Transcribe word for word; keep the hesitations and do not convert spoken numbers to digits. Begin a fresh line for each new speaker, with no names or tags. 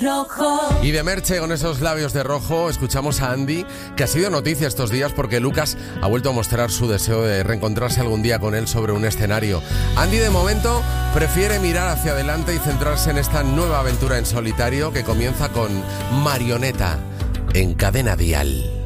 Rojo.
Y de Merche, con esos labios de rojo, escuchamos a Andy, que ha sido noticia estos días porque Lucas ha vuelto a mostrar su deseo de reencontrarse algún día con él sobre un escenario. Andy, de momento, prefiere mirar hacia adelante y centrarse en esta nueva aventura en solitario que comienza con Marioneta en Cadena Dial.